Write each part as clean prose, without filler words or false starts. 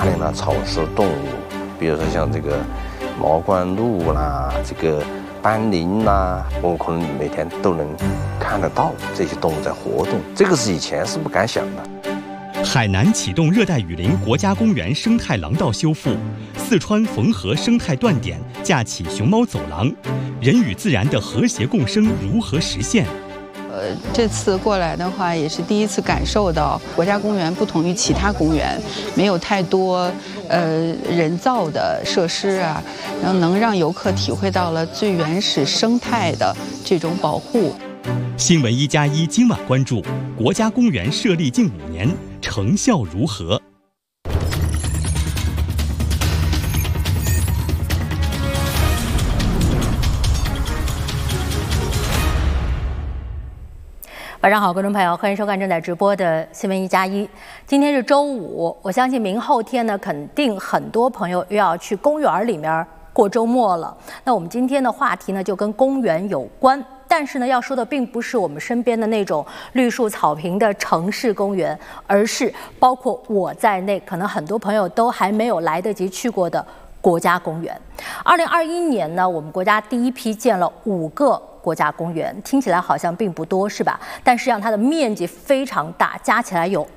量的草食动物，比如说像这个毛冠鹭啦，这个斑羚啦，我们可能每天都能看得到这些动物在活动，这个是以前是不敢想的。 海南启动热带雨林国家公园生态廊道修复，四川汾河生态断点架起熊猫走廊，人与自然的和谐共生如何实现？ 这次过来的话，也是第一次感受到国家公园不同于其他公园，没有太多人造的设施啊，然后能让游客体会到了最原始生态的这种保护。 新闻1+1今晚关注国家公园设立近5年，成效如何？ 晚上好，观众朋友，欢迎收看正在直播的新闻1+1。今天是周五，我相信明后天呢，肯定很多朋友又要去公园里面过周末了。那我们今天的话题呢，就跟公园有关。但是呢，要说的并不是我们身边的那种绿树草坪的城市公园，而是包括我在内，可能很多朋友都还没有来得及去过的国家公园。2021年呢，我们国家第一批建了5个国家公园，听起来好像并不多，是吧？但实际上它的面积非常大，加起来有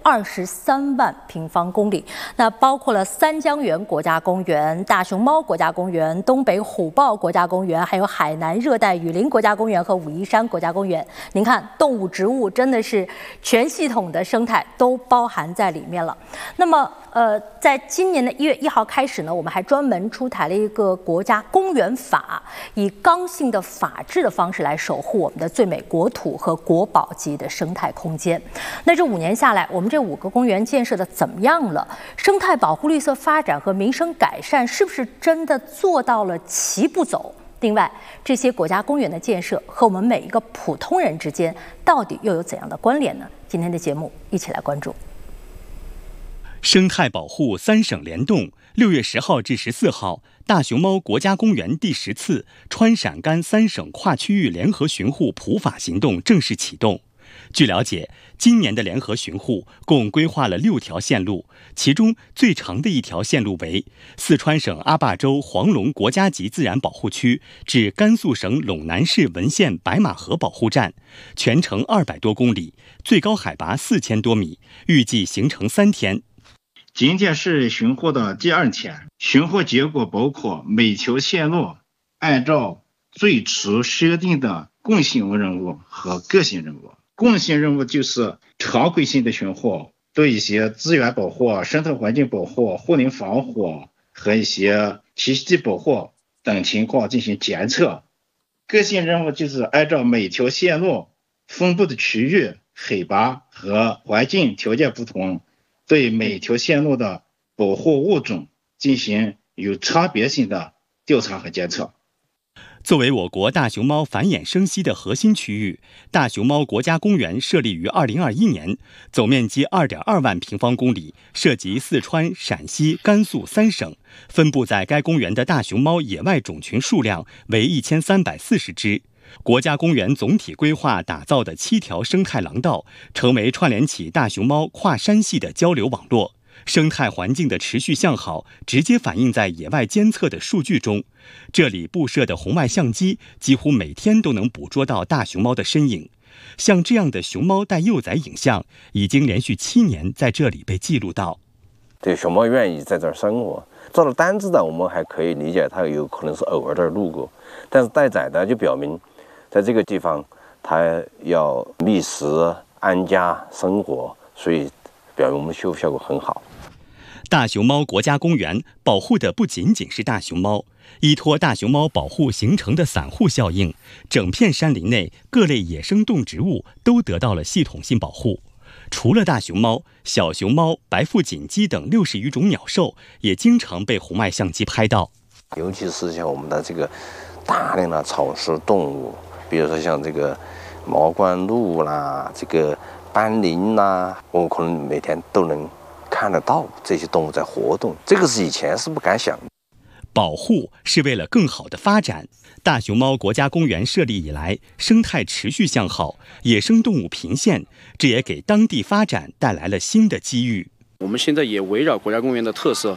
23万平方公里。那包括了三江源国家公园、大熊猫国家公园、东北虎豹国家公园，还有海南热带雨林国家公园和武夷山国家公园。您看，动物、植物真的是全系统的生态都包含在里面了。那么，在今年的1月1号开始呢，我们还专门出台了一个国家公园法，以刚性的法治的方式来守护我们的最美国土和国宝级的生态空间。那这5年下来，我们这5个公园建设的怎么样了？生态保护、绿色发展和民生改善是不是真的做到了齐步走？另外，这些国家公园的建设和我们每一个普通人之间到底又有怎样的关联呢？今天的节目一起来关注。 生态保护3省联动，6月10号至14号，大熊猫国家公园第10次川陕甘3省跨区域联合巡护普法行动正式启动。据了解，今年的联合巡护共规划了6条线路，其中最长的一条线路为四川省阿坝州黄龙国家级自然保护区至甘肃省陇南市文县白马河保护站，全程200多公里，最高海拔4000多米，预计行程3天。 今天是巡护的第2天，巡护结果包括每条线路按照最初设定的共性任务和个性任务。共性任务就是常规性的巡护，对一些资源保护、生态环境保护、护林防火和一些栖息地保护等情况进行监测。个性任务就是按照每条线路分布的区域、海拔和环境条件不同，对每条线路的保护物种进行有差别性的调查和监测。 作为我国大熊猫繁衍生息的核心区域，大熊猫国家公园设立于2021年，总面积2.2万平方公里，涉及四川、陕西、甘肃3省，分布在该公园的大熊猫野外种群数量为1340只。国家公园总体规划打造的7条生态廊道，成为串联起大熊猫跨山系的交流网络。生态环境的持续向好，直接反映在野外监测的数据中。这里布设的红外相机几乎每天都能捕捉到大熊猫的身影。像这样的熊猫带幼崽影像，已经连续7年在这里被记录到。 这熊猫愿意在这儿生活，照了单只的我们还可以理解，它有可能是偶尔这儿路过，但是带崽的就表明，在这个地方它要觅食、安家生活，所以表明我们修复效果很好。 大熊猫国家公园保护的不仅仅是大熊猫，依托大熊猫保护形成的散护效应，整片山林内各类野生动植物都得到了系统性保护。除了大熊猫，小熊猫、白腹锦鸡等60余种鸟兽也经常被红外相机拍到。 尤其是像我们的这个大量的草食动物，比如说像这个毛冠鹭啦、这个斑羚啦，我们可能每天都能看得到这些动物在活动，这个是以前是不敢想的。 保护是为了更好的发展。大熊猫国家公园设立以来，生态持续向好，野生动物频现，这也给当地发展带来了新的机遇。 我们现在也围绕国家公园的特色，